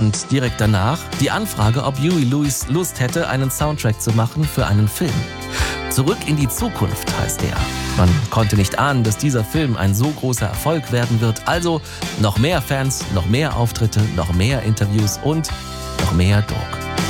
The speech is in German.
Und direkt danach die Anfrage, ob Huey Lewis Lust hätte, einen Soundtrack zu machen für einen Film. Zurück in die Zukunft heißt er. Man konnte nicht ahnen, dass dieser Film ein so großer Erfolg werden wird. Also noch mehr Fans, noch mehr Auftritte, noch mehr Interviews und noch mehr Druck.